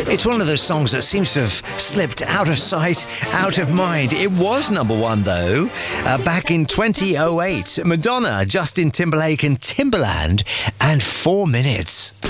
It's one of those songs that seems to have slipped out of sight, out of mind. It was number one, though, back in 2008. Madonna, Justin Timberlake and Timbaland, and 4 minutes.